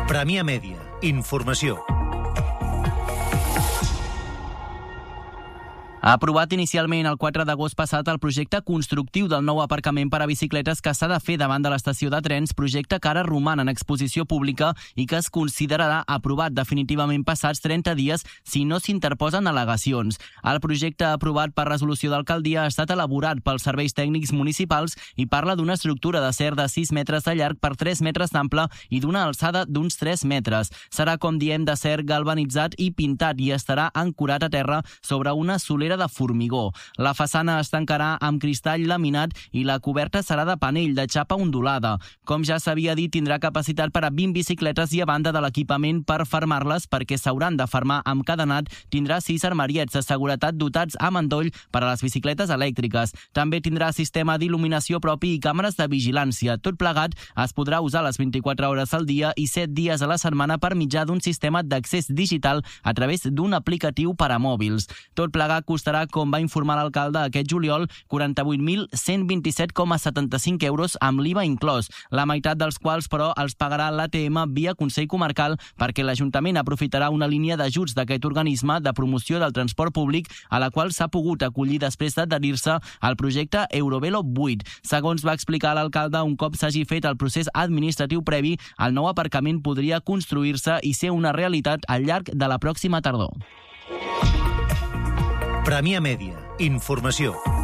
Premià Mèdia. Informació. Ha aprovat inicialment el 4 d'agost passat el projecte constructiu del nou aparcament per a bicicletes que s'ha de fer davant de l'estació de trens, projecte que ara roman en exposició pública i que es considerarà aprovat definitivament passats 30 dies si no s'interposen al·legacions. El projecte aprovat per resolució d'alcaldia ha estat elaborat pels serveis tècnics municipals i parla d'una estructura d'acer de 6 metres de llarg per 3 metres d'ample i d'una alçada d'uns 3 metres. Serà, com diem, d'acer galvanitzat i pintat i estarà ancorat a terra sobre una solera de formigó. La façana es tancarà amb cristall laminat i la coberta serà de panell de xapa ondulada. Com ja s'havia dit, tindrà capacitat per a 20 bicicletes i a banda de l'equipament per fermar-les, perquè s'hauran de fermar amb cadenat, tindrà 6 armariets de seguretat dotats amb endoll per a les bicicletes elèctriques. També tindrà sistema d'il·luminació propi i càmeres de vigilància. Tot plegat es podrà usar les 24 hores al dia i 7 dies a la setmana per mitjà d'un sistema d'accés digital a través d'un aplicatiu per a mòbils. Tot plegat costarà, com va informar l'alcalde aquest juliol, 48.127,75 euros amb l'IVA inclòs, la meitat dels quals, però, els pagarà l'ATM via Consell Comarcal perquè l'Ajuntament aprofitarà una línia d'ajuts d'aquest organisme de promoció del transport públic a la qual s'ha pogut acollir després d'adherir-se al projecte Eurovelo 8. Segons va explicar l'alcalde, un cop s'hagi fet el procés administratiu previ, el nou aparcament podria construir-se i ser una realitat al llarg de la pròxima tardor. Premià Mèdia. Informació.